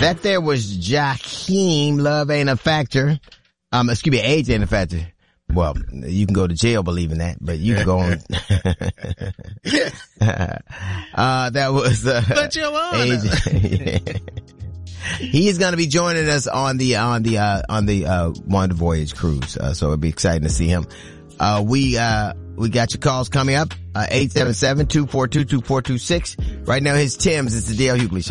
That there was Jaheim. Love ain't a factor. Excuse me, age ain't a factor. Well, you can go to jail believing that, but you can go on. That was, but Your Honor. He's going to be joining us on the Wonder Voyage cruise. So it'll be exciting to see him. We got your calls coming up, 877-242-2426. Right now, here's Tim's. It's the Dale Hughley Show.